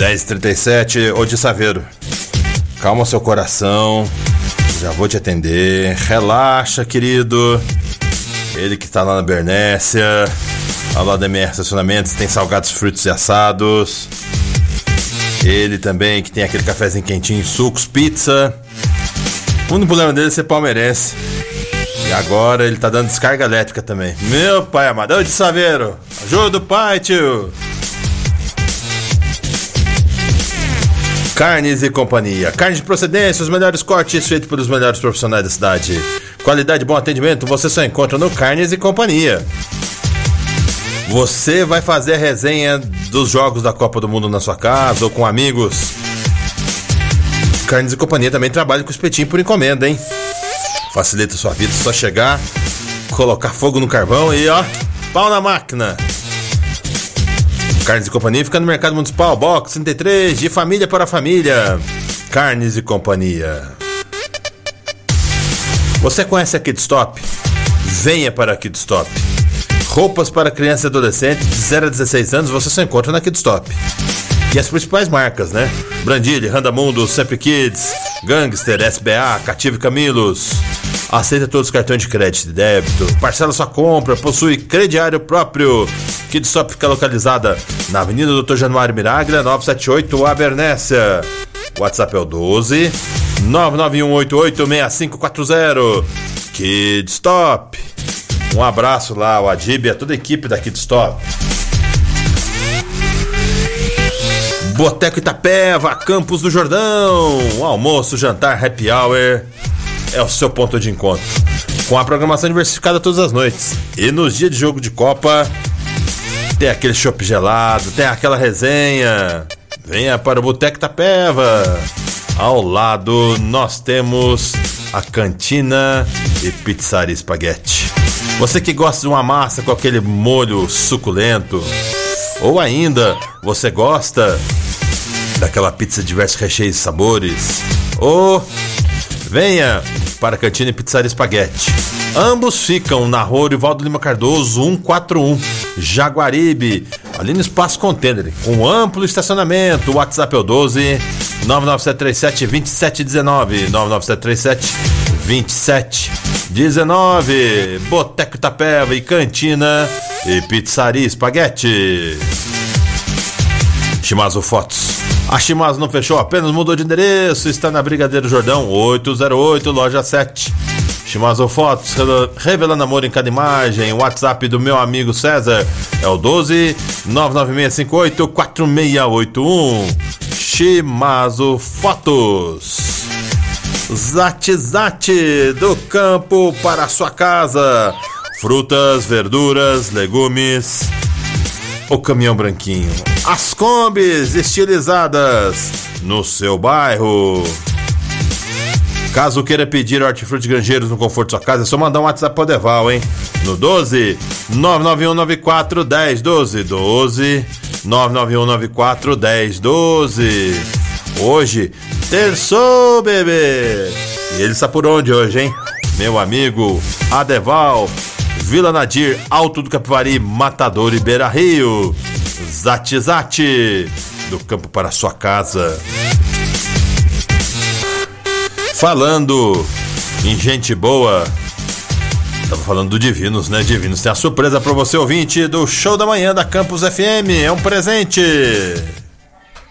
10h37, ô de Saveiro. Calma seu coração, já vou te atender. Relaxa, querido. Ele que tá lá na Bernécia, ao lado da MR Estacionamentos, tem salgados, frutos e assados. Ele também que tem aquele cafezinho quentinho, sucos, pizza. O único problema dele é ser palmeirense. E agora ele tá dando descarga elétrica também. Meu pai amado, ô de Saveiro, ajuda o pai, tio. Carnes e Companhia. Carne de procedência, os melhores cortes feitos pelos melhores profissionais da cidade. Qualidade e bom atendimento você só encontra no Carnes e Companhia. Você vai fazer a resenha dos jogos da Copa do Mundo na sua casa ou com amigos. Carnes e Companhia também trabalha com espetinho por encomenda, hein? Facilita a sua vida, só chegar, colocar fogo no carvão e ó, pau na máquina. Carnes e Companhia fica no Mercado Municipal, Box 33, de família para família. Carnes e Companhia. Você conhece a Kidstop? Venha para a Kidstop. Roupas para crianças e adolescentes de 0 a 16 anos você só encontra na Kidstop. E as principais marcas, né? Brandilli, Randamundo, Sempre Kids, Gangster, SBA, Cativa e Camilos. Aceita todos os cartões de crédito e débito. Parcela sua compra, possui crediário próprio. Kidstop fica localizada na Avenida Dr. Januário Miraglia, 978, Abernécia. WhatsApp é o 12 991886540. Kidstop. Um abraço lá, o Adib e a toda a equipe da Kidstop. Boteco Itapeva, Campos do Jordão. Almoço, jantar, happy hour é o seu ponto de encontro, com a programação diversificada todas as noites. E nos dias de jogo de Copa tem aquele chopp gelado, tem aquela resenha. Venha para o Boteco Itapeva. Ao lado nós temos a Cantina e Pizzaria Espaguete. Você que gosta de uma massa com aquele molho suculento, ou ainda você gosta daquela pizza de diversos recheios e sabores, ou venha para a Cantina e Pizzaria Espaguete. Ambos ficam na rua Orivaldo Lima Cardoso, 141, Jaguaribe, ali no Espaço Container, com amplo estacionamento. O WhatsApp é o 12 99737-2719, 99737-2719. Boteco Itapeva e Cantina e Pizzaria Espaguete. Shimazu Fotos. A Shimazu não fechou, apenas mudou de endereço. Está na Brigadeiro Jordão 808, loja 7. Shimazu Fotos, revelando amor em cada imagem. O WhatsApp do meu amigo César é o 12 99658-4681. Shimazu Fotos. Zat do campo para a sua casa. Frutas, verduras, legumes. O caminhão branquinho. As combis estilizadas no seu bairro. Caso queira pedir hortifruti Grangeiros no conforto de sua casa, é só mandar um WhatsApp para o Deval, hein? No 12 99194 1012. 12 99194 1012. Hoje, terçou, bebê! E ele está por onde hoje, hein? Meu amigo Adeval, Vila Nadir, Alto do Capivari, Matador e Beira Rio. Zat do campo para a sua casa. Falando em gente boa, tava falando do Divinos, né? Divinos tem a surpresa para você, ouvinte do Show da Manhã da Campus FM. É um presente.